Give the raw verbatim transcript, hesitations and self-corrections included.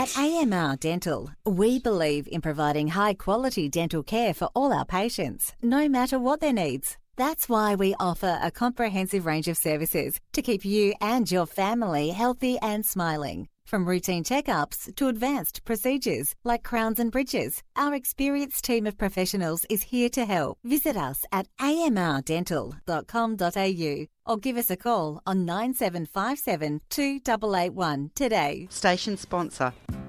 At A M R Dental, we believe in providing high-quality dental care for all our patients, no matter what their needs. That's why we offer a comprehensive range of services to keep you and your family healthy and smiling. From routine checkups to advanced procedures like crowns and bridges, our experienced team of professionals is here to help. Visit us at a m r dental dot com dot a u or give us a call on nine seven five seven two eight eight one today. Station sponsor.